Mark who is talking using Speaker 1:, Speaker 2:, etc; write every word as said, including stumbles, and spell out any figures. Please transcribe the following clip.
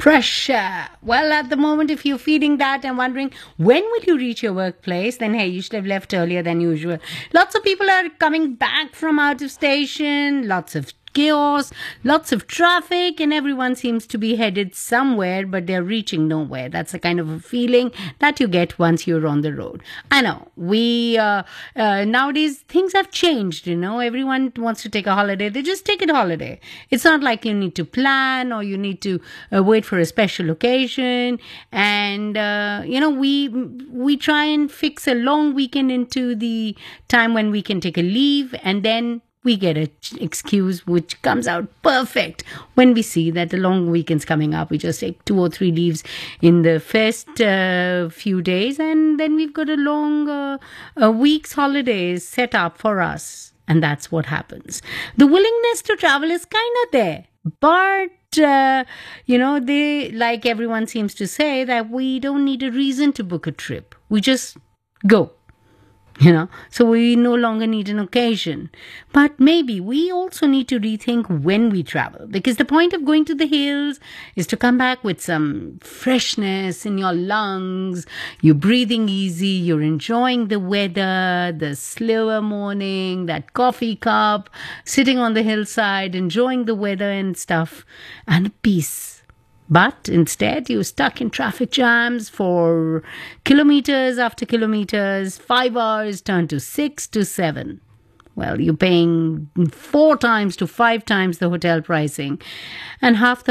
Speaker 1: Pressure. Well, at the moment, if you're feeling that and wondering when will you reach your workplace, then hey, you should have left earlier than usual. Lots of people are coming back from out of station, lots of chaos, lots of traffic, and everyone seems to be headed somewhere, but they're reaching nowhere. That's the kind of a feeling that you get once you're on the road. I know we uh, uh, nowadays things have changed. You know, everyone wants to take a holiday. They just take a holiday. It's not like you need to plan or you need to uh, wait for a special occasion. And uh, you know, we we try and fix a long weekend into the time when we can take a leave, and then we get an excuse which comes out perfect when we see that the long weekend's coming up. We just take two or three leaves in the first uh, few days, and then we've got a long uh, a week's holidays set up for us. And that's what happens. The willingness to travel is kind of there, but uh, you know, they, like everyone seems to say, that we don't need a reason to book a trip. We just go. You know, so we no longer need an occasion. But maybe we also need to rethink when we travel, because the point of going to the hills is to come back with some freshness in your lungs. You're breathing easy. You're enjoying the weather, the slower morning, that coffee cup, sitting on the hillside, enjoying the weather and stuff, and peace. But instead, you're stuck in traffic jams for kilometers after kilometers. Five hours turn to six to seven. Well, you're paying four times to five times the hotel pricing, and half the